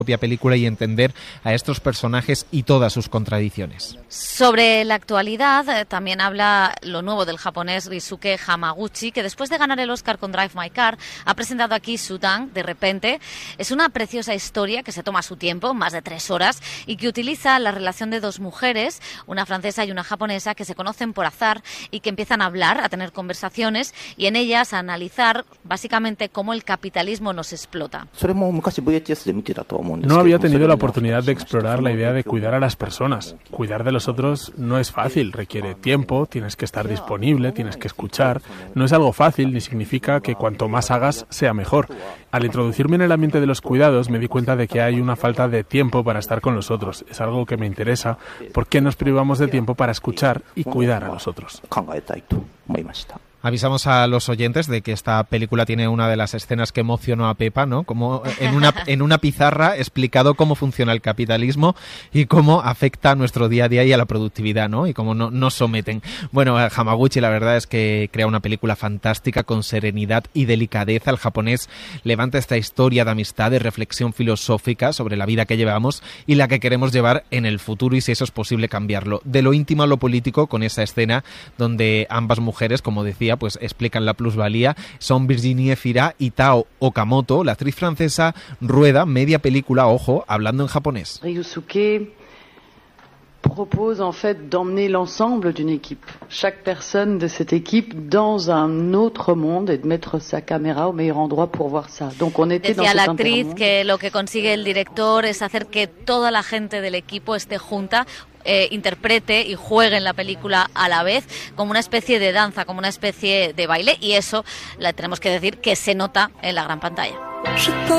propia película y entender a estos personajes y todas sus contradicciones. Sobre la actualidad, también habla lo nuevo del japonés Ryusuke Hamaguchi, que después de ganar el Oscar con Drive My Car, ha presentado aquí Sudán, de repente. Es una preciosa historia que se toma su tiempo, más de 3 horas, y que utiliza la relación de 2 mujeres, una francesa y una japonesa, que se conocen por azar y que empiezan a hablar, a tener conversaciones, y en ellas a analizar básicamente cómo el capitalismo nos explota. No había tenido la oportunidad de explorar la idea de cuidar a las personas. Cuidar de los otros no es fácil, requiere tiempo, tienes que estar disponible, tienes que escuchar. No es algo fácil ni significa que cuanto más hagas sea mejor. Al introducirme en el ambiente de los cuidados me di cuenta de que hay una falta de tiempo para estar con los otros. Es algo que me interesa. ¿Por qué nos privamos de tiempo para escuchar y cuidar a los otros? Avisamos a los oyentes de que esta película tiene una de las escenas que emocionó a Pepa, ¿no? Como en una pizarra explicado cómo funciona el capitalismo y cómo afecta a nuestro día a día y a la productividad, ¿no? Y cómo nos someten. Bueno, Hamaguchi la verdad es que crea una película fantástica con serenidad y delicadeza. El japonés levanta esta historia de amistad, de reflexión filosófica sobre la vida que llevamos y la que queremos llevar en el futuro y si eso es posible cambiarlo. De lo íntimo a lo político con esa escena donde ambas mujeres, como decía, pues explican la plusvalía, son Virginie Fira y Tao Okamoto. La actriz francesa rueda media película, ojo, hablando en japonés. Ryusuke propose en fait d'emmener l'ensemble d'une équipe, chaque personne de cette équipe dans un autre monde et de mettre sa caméra au meilleur endroit pour voir ça. Donc on était dans Decía la cet actriz intermonde. que lo que consigue el director es hacer que toda la gente del equipo esté junta, interprete y juegue en la película a la vez, como una especie de danza, como una especie de baile, y eso, la tenemos que decir, que se nota en la gran pantalla.